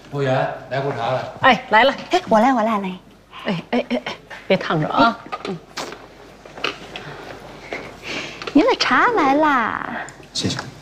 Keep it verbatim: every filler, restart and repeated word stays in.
服务员，来壶茶了。 哎，来了。 哎，我来，我来，来。 哎哎哎哎，别烫着啊。 嗯。您的茶来啦。 谢谢。